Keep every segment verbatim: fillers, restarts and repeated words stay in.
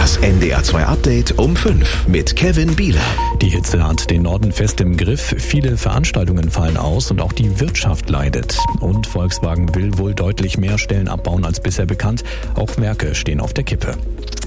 Das N D R zwei Update um fünf mit Kevin Bieler. Die Hitze hat den Norden fest im Griff. Viele Veranstaltungen fallen aus und auch die Wirtschaft leidet. Und Volkswagen will wohl deutlich mehr Stellen abbauen als bisher bekannt. Auch Werke stehen auf der Kippe.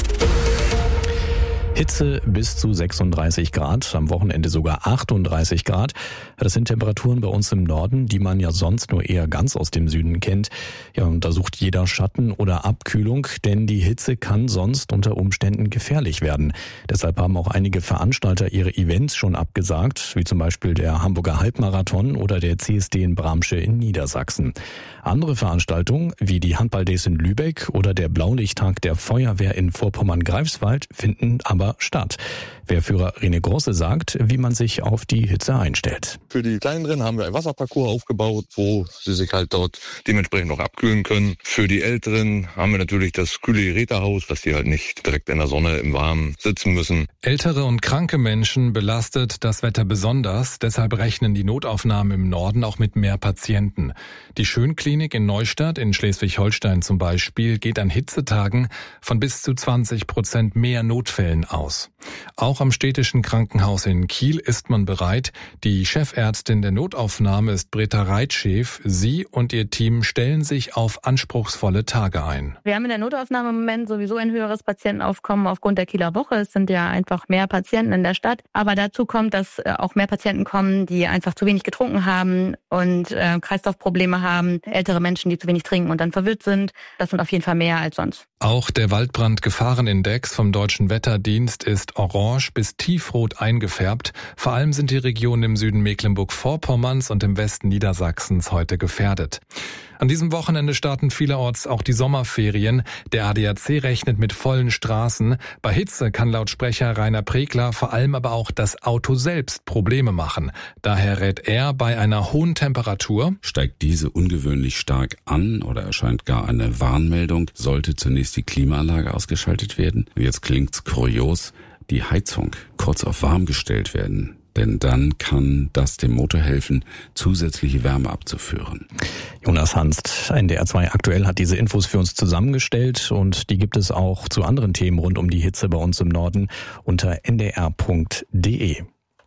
Hitze bis zu sechsunddreißig Grad, am Wochenende sogar achtunddreißig Grad. Das sind Temperaturen bei uns im Norden, die man ja sonst nur eher ganz aus dem Süden kennt. Ja, und da sucht jeder Schatten oder Abkühlung, denn die Hitze kann sonst unter Umständen gefährlich werden. Deshalb haben auch einige Veranstalter ihre Events schon abgesagt, wie zum Beispiel der Hamburger Halbmarathon oder der C S D in Bramsche in Niedersachsen. Andere Veranstaltungen, wie die Handball-Days in Lübeck oder der Blaulichttag der Feuerwehr in Vorpommern-Greifswald, finden aber statt. Wehrführer René Grosse sagt, wie man sich auf die Hitze einstellt. Für die Kleineren haben wir ein Wasserparcours aufgebaut, wo sie sich halt dort dementsprechend noch abkühlen können. Für die Älteren haben wir natürlich das kühle Gerätehaus, dass die halt nicht direkt in der Sonne im Warmen sitzen müssen. Ältere und kranke Menschen belastet das Wetter besonders. Deshalb rechnen die Notaufnahmen im Norden auch mit mehr Patienten. Die Schönklinik in Neustadt in Schleswig-Holstein zum Beispiel geht an Hitzetagen von bis zu zwanzig Prozent mehr Notfällen aus. Auch am städtischen Krankenhaus in Kiel ist man bereit. Die Chefärztin der Notaufnahme ist Britta Reitschef. Sie und ihr Team stellen sich auf anspruchsvolle Tage ein. Wir haben in der Notaufnahme im Moment sowieso ein höheres Patientenaufkommen aufgrund der Kieler Woche. Es sind ja einfach mehr Patienten in der Stadt. Aber dazu kommt, dass auch mehr Patienten kommen, die einfach zu wenig getrunken haben und äh, Kreislaufprobleme haben. Ältere Menschen, die zu wenig trinken und dann verwirrt sind. Das sind auf jeden Fall mehr als sonst. Auch der Waldbrandgefahrenindex vom Deutschen Wetterdienst ist orange bis tiefrot eingefärbt. Vor allem sind die Regionen im Süden Mecklenburg-Vorpommerns und im Westen Niedersachsens heute gefährdet. An diesem Wochenende starten vielerorts auch die Sommerferien. Der A D A C rechnet mit vollen Straßen. Bei Hitze kann laut Sprecher Rainer Pregler vor allem aber auch das Auto selbst Probleme machen. Daher rät er, bei einer hohen Temperatur steigt diese ungewöhnlich stark an oder erscheint gar eine Warnmeldung, sollte zunächst die Klimaanlage ausgeschaltet werden. Jetzt klingt's kurios, die Heizung kurz auf warm gestellt werden. Denn dann kann das dem Motor helfen, zusätzliche Wärme abzuführen. Jonas Hanst, N D R zwei aktuell, hat diese Infos für uns zusammengestellt und die gibt es auch zu anderen Themen rund um die Hitze bei uns im Norden unter n d r punkt d e.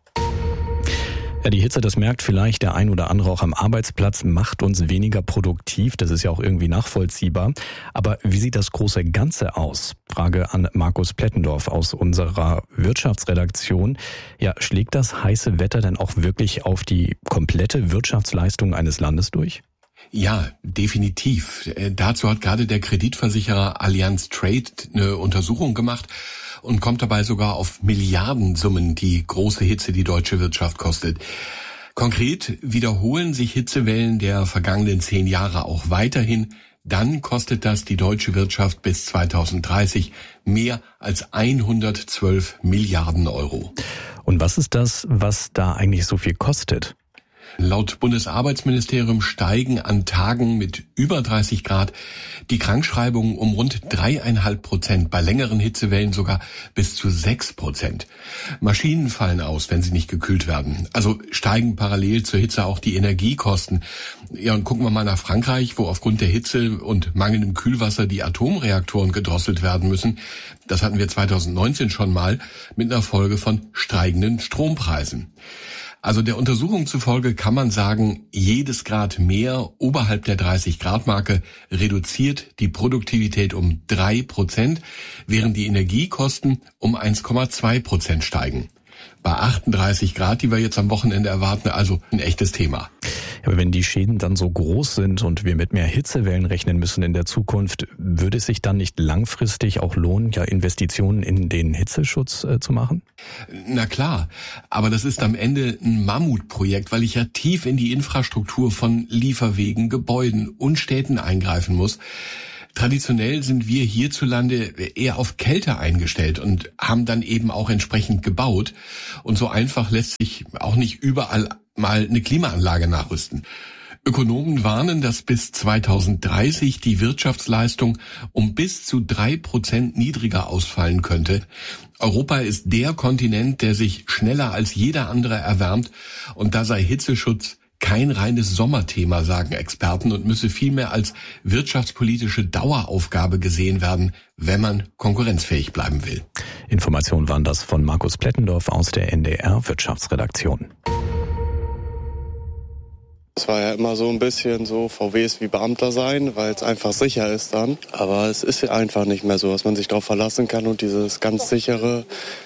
Ja, die Hitze, das merkt vielleicht der ein oder andere auch am Arbeitsplatz, macht uns weniger produktiv. Das ist ja auch irgendwie nachvollziehbar. Aber wie sieht das große Ganze aus? Frage an Markus Plettendorf aus unserer Wirtschaftsredaktion. Ja, schlägt das heiße Wetter denn auch wirklich auf die komplette Wirtschaftsleistung eines Landes durch? Ja, definitiv. Dazu hat gerade der Kreditversicherer Allianz Trade eine Untersuchung gemacht und kommt dabei sogar auf Milliardensummen, die große Hitze die deutsche Wirtschaft kostet. Konkret wiederholen sich Hitzewellen der vergangenen zehn Jahre auch weiterhin. Dann kostet das die deutsche Wirtschaft bis zweitausenddreißig mehr als hundertzwölf Milliarden Euro. Und was ist das, was da eigentlich so viel kostet? Laut Bundesarbeitsministerium steigen an Tagen mit über dreißig Grad die Krankschreibungen um rund dreieinhalb Prozent, bei längeren Hitzewellen sogar bis zu sechs Prozent. Maschinen fallen aus, wenn sie nicht gekühlt werden. Also steigen parallel zur Hitze auch die Energiekosten. Ja, und gucken wir mal nach Frankreich, wo aufgrund der Hitze und mangelndem Kühlwasser die Atomreaktoren gedrosselt werden müssen. Das hatten wir zweitausendneunzehn schon mal mit einer Folge von steigenden Strompreisen. Also der Untersuchung zufolge kann man sagen, jedes Grad mehr oberhalb der dreißig Grad Marke reduziert die Produktivität um drei Prozent, während die Energiekosten um eins Komma zwei Prozent steigen. Bei achtunddreißig Grad, die wir jetzt am Wochenende erwarten, also ein echtes Thema. Aber wenn die Schäden dann so groß sind und wir mit mehr Hitzewellen rechnen müssen in der Zukunft, würde es sich dann nicht langfristig auch lohnen, ja Investitionen in den Hitzeschutz äh, zu machen? Na klar, aber das ist am Ende ein Mammutprojekt, weil ich ja tief in die Infrastruktur von Lieferwegen, Gebäuden und Städten eingreifen muss. Traditionell sind wir hierzulande eher auf Kälte eingestellt und haben dann eben auch entsprechend gebaut. Und so einfach lässt sich auch nicht überall mal eine Klimaanlage nachrüsten. Ökonomen warnen, dass bis zweitausenddreißig die Wirtschaftsleistung um bis zu drei Prozent niedriger ausfallen könnte. Europa ist der Kontinent, der sich schneller als jeder andere erwärmt, und da sei Hitzeschutz kein reines Sommerthema, sagen Experten, und müsse vielmehr als wirtschaftspolitische Daueraufgabe gesehen werden, wenn man konkurrenzfähig bleiben will. Informationen waren das von Markus Plettendorf aus der N D R Wirtschaftsredaktion. Es war ja immer so ein bisschen so, V W ist wie Beamter sein, weil es einfach sicher ist dann. Aber es ist einfach nicht mehr so, dass man sich darauf verlassen kann und dieses ganz sichere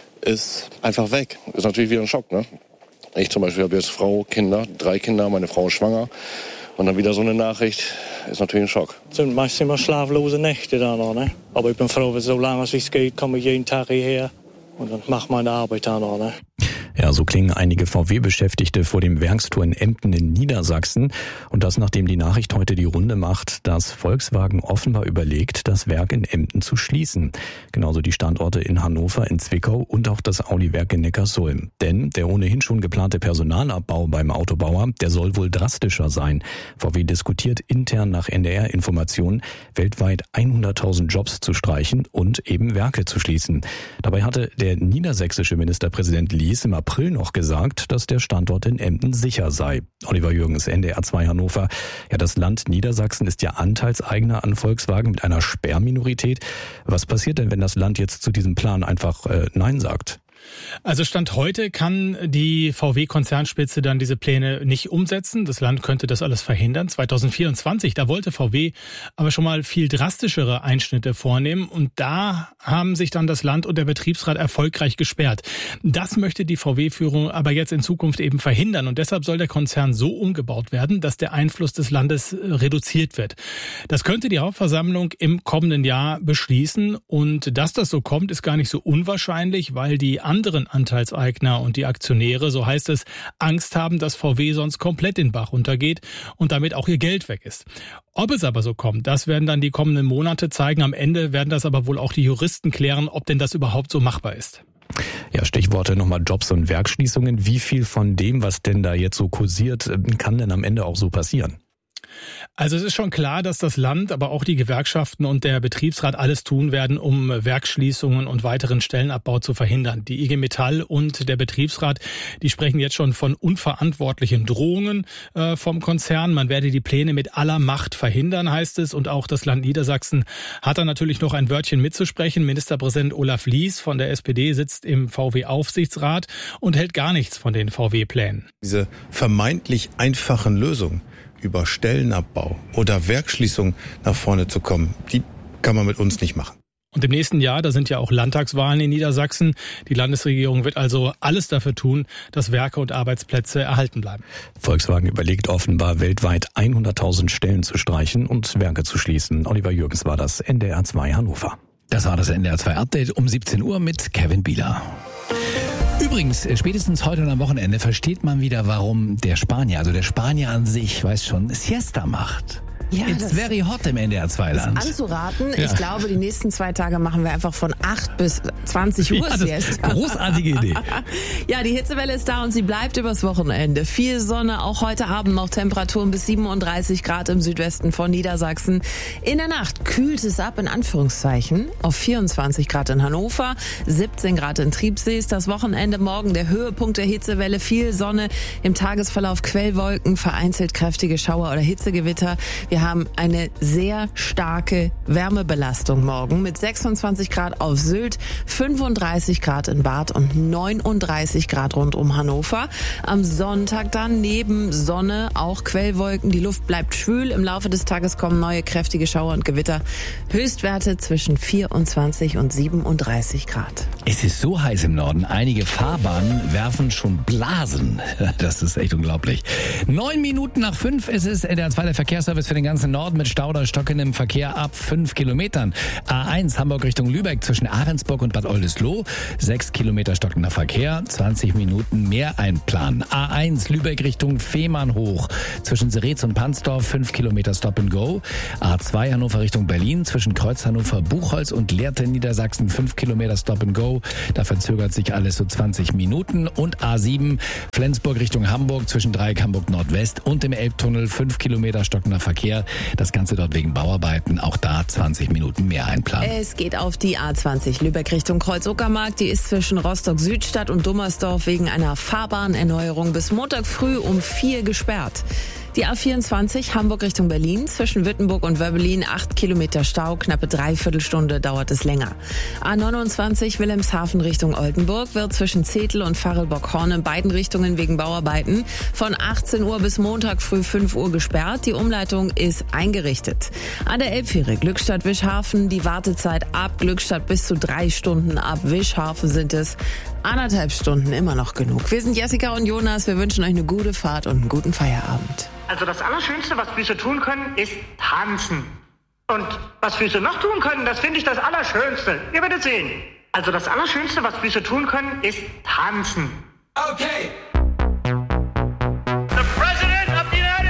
ist einfach weg. Ist natürlich wieder ein Schock, ne? Ich zum Beispiel habe jetzt Frau, Kinder, drei Kinder, meine Frau ist schwanger. Und dann wieder so eine Nachricht, ist natürlich ein Schock. Es sind meist immer schlaflose Nächte dann noch, ne? Aber ich bin froh, so lange es geht, komme ich jeden Tag hierher und dann mache meine Arbeit dann noch, ne? Ja, so klingen einige V W-Beschäftigte vor dem Werkstor in Emden in Niedersachsen. Und das, nachdem die Nachricht heute die Runde macht, dass Volkswagen offenbar überlegt, das Werk in Emden zu schließen. Genauso die Standorte in Hannover, in Zwickau und auch das Audi-Werk in Neckarsulm. Denn der ohnehin schon geplante Personalabbau beim Autobauer, der soll wohl drastischer sein. V W diskutiert intern nach N D R-Informationen, weltweit hunderttausend Jobs zu streichen und eben Werke zu schließen. Dabei hatte der niedersächsische Ministerpräsident Lies im April noch gesagt, dass der Standort in Emden sicher sei. Oliver Jürgens, N D R zwei Hannover. Ja, das Land Niedersachsen ist ja Anteilseigner an Volkswagen mit einer Sperrminorität. Was passiert denn, wenn das Land jetzt zu diesem Plan einfach äh, Nein sagt? Also Stand heute kann die V W-Konzernspitze dann diese Pläne nicht umsetzen. Das Land könnte das alles verhindern. zwanzig vierundzwanzig, da wollte V W aber schon mal viel drastischere Einschnitte vornehmen. Und da haben sich dann das Land und der Betriebsrat erfolgreich gesperrt. Das möchte die V W-Führung aber jetzt in Zukunft eben verhindern. Und deshalb soll der Konzern so umgebaut werden, dass der Einfluss des Landes reduziert wird. Das könnte die Hauptversammlung im kommenden Jahr beschließen. Und dass das so kommt, ist gar nicht so unwahrscheinlich, weil die anderen Anteilseigner und die Aktionäre, so heißt es, Angst haben, dass V W sonst komplett den Bach runtergeht und damit auch ihr Geld weg ist. Ob es aber so kommt, das werden dann die kommenden Monate zeigen. Am Ende werden das aber wohl auch die Juristen klären, ob denn das überhaupt so machbar ist. Ja, Stichworte nochmal Jobs und Werksschließungen. Wie viel von dem, was denn da jetzt so kursiert, kann denn am Ende auch so passieren? Also es ist schon klar, dass das Land, aber auch die Gewerkschaften und der Betriebsrat alles tun werden, um Werksschließungen und weiteren Stellenabbau zu verhindern. Die I G Metall und der Betriebsrat, die sprechen jetzt schon von unverantwortlichen Drohungen äh, vom Konzern. Man werde die Pläne mit aller Macht verhindern, heißt es. Und auch das Land Niedersachsen hat da natürlich noch ein Wörtchen mitzusprechen. Ministerpräsident Olaf Lies von der S P D sitzt im V W-Aufsichtsrat und hält gar nichts von den V W-Plänen. Diese vermeintlich einfachen Lösungen über Stellenabbau oder Werksschließung nach vorne zu kommen, die kann man mit uns nicht machen. Und im nächsten Jahr, da sind ja auch Landtagswahlen in Niedersachsen. Die Landesregierung wird also alles dafür tun, dass Werke und Arbeitsplätze erhalten bleiben. Volkswagen überlegt offenbar, weltweit hunderttausend Stellen zu streichen und Werke zu schließen. Oliver Jürgens war das, N D R zwei Hannover. Das war das N D R zwei Update um siebzehn Uhr mit Kevin Bieler. Übrigens, spätestens heute und am Wochenende versteht man wieder, warum der Spanier, also der Spanier an sich, weiß schon, Siesta macht. Ja, It's very hot im N D R zwei Land. Ist anzuraten. Ja. Ich glaube, die nächsten zwei Tage machen wir einfach von acht bis zwanzig Uhr ja, Siesta. Großartige Idee. Ja, die Hitzewelle ist da und sie bleibt übers Wochenende. Viel Sonne, auch heute Abend noch Temperaturen bis siebenunddreißig Grad im Südwesten von Niedersachsen. In der Nacht kühlt es ab, in Anführungszeichen, auf vierundzwanzig Grad in Hannover, siebzehn Grad in Triebsee ist das Wochenende. Morgen der Höhepunkt der Hitzewelle, viel Sonne, im Tagesverlauf Quellwolken, vereinzelt kräftige Schauer oder Hitzegewitter. Wir haben eine sehr starke Wärmebelastung morgen mit sechsundzwanzig Grad auf Sylt, fünfunddreißig Grad in Barth und neununddreißig Grad rund um Hannover. Am Sonntag dann neben Sonne auch Quellwolken. Die Luft bleibt schwül. Im Laufe des Tages kommen neue kräftige Schauer und Gewitter. Höchstwerte zwischen vierundzwanzig und siebenunddreißig Grad. Es ist so heiß im Norden. Einige Fahrbahnen werfen schon Blasen. Das ist echt unglaublich. Neun Minuten nach fünf ist es N D R zwei, der Verkehrsservice für den ganzen Norden mit Stau oder stockendem Verkehr ab fünf Kilometern. A eins Hamburg Richtung Lübeck zwischen Ahrensburg und Bad Oldesloe. Sechs Kilometer stockender Verkehr, zwanzig Minuten mehr einplanen. A eins Lübeck Richtung Fehmarn hoch zwischen Seretz und Pansdorf, fünf Kilometer Stop and Go. A zwei Hannover Richtung Berlin zwischen Kreuz Hannover Buchholz und Lehrte Niedersachsen, fünf Kilometer Stop and Go. Stau. Da verzögert sich alles so zwanzig Minuten. Und A sieben Flensburg Richtung Hamburg zwischen Dreieck Hamburg Nordwest und dem Elbtunnel. fünf Kilometer stockender Verkehr. Das Ganze dort wegen Bauarbeiten. Auch da zwanzig Minuten mehr einplanen. Es geht auf die A zwanzig Lübeck Richtung Kreuz-Uckermark. Die ist zwischen Rostock-Südstadt und Dummersdorf wegen einer Fahrbahnerneuerung bis Montag früh um vier gesperrt. Die A vierundzwanzig Hamburg Richtung Berlin zwischen Wittenburg und Wöbbelin acht Kilometer Stau, knappe Dreiviertelstunde dauert es länger. A neunundzwanzig Wilhelmshaven Richtung Oldenburg wird zwischen Zetel und Farelbock-Horn in beiden Richtungen wegen Bauarbeiten von achtzehn Uhr bis Montag früh fünf Uhr gesperrt. Die Umleitung ist eingerichtet. An der Elbfähre Glückstadt-Wischhafen die Wartezeit ab Glückstadt bis zu drei Stunden. Ab Wischhafen sind es anderthalb Stunden, immer noch genug. Wir sind Jessica und Jonas. Wir wünschen euch eine gute Fahrt und einen guten Feierabend. Also das Allerschönste, was Füße tun können, ist tanzen. Und was Füße noch tun können, das finde ich das Allerschönste. Ihr werdet sehen. Also das Allerschönste, was Füße tun können, ist tanzen. Okay.